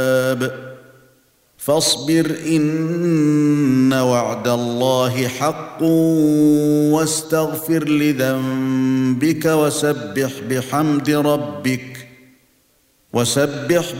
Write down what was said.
فاصبر إن وعد الله حق واستغفر لذنبك وسبح